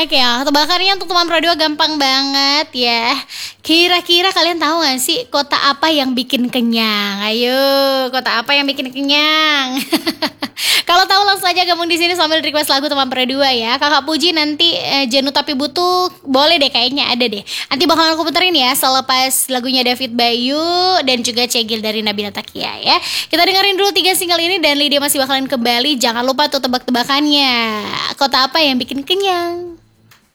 Oke, tebakannya untuk teman Pro 2 gampang banget ya. Kira-kira kalian tahu gak sih kota apa yang bikin kenyang? Ayo, kota apa yang bikin kenyang? Kalau tahu langsung aja gabung di sini sambil request lagu teman Pro 2 ya. Kakak Puji nanti Jenuh Tapi Butuh boleh deh, kayaknya ada deh. Nanti bakal aku puterin ya selepas lagunya David Bayu dan juga Cegil dari Nabila Takia ya. Kita dengerin dulu 3 single ini dan Lydia masih bakalan kembali. Jangan lupa tuh tebak-tebakannya. Kota apa yang bikin kenyang?